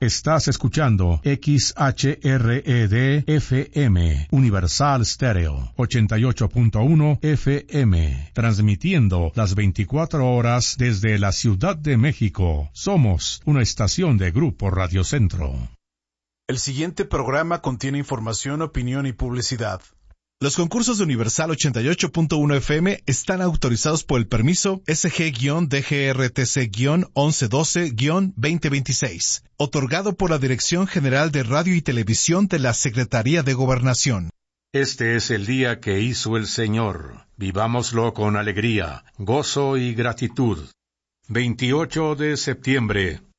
Estás escuchando XHRED-FM, Universal Stereo, 88.1 FM, transmitiendo las 24 horas desde la Ciudad de México. Somos una estación de Grupo Radio Centro. El siguiente programa contiene información, opinión y publicidad. Los concursos de Universal 88.1 FM están autorizados por el permiso SG-DGRTC-1112-2026, otorgado por la Dirección General de Radio y Televisión de la Secretaría de Gobernación. Este es el día que hizo el Señor. Vivámoslo con alegría, gozo y gratitud. 28 de septiembre.